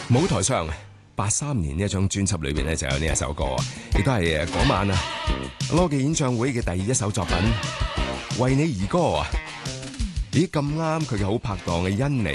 舞台上83年呢一張專輯裏邊咧就有呢一首歌，亦都係嗰晚啊羅嘅演唱會嘅第一首作品《為你而歌》啊！咦，咁啱佢嘅好拍檔嘅甄妮